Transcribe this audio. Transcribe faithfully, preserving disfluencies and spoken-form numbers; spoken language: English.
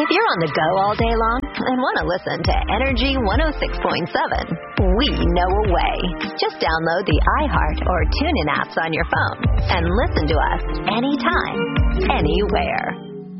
If you're on the go all day long and want to listen to Energy one oh six point seven, we know a way. Just download the iHeart or TuneIn apps on your phone and listen to us anytime, anywhere.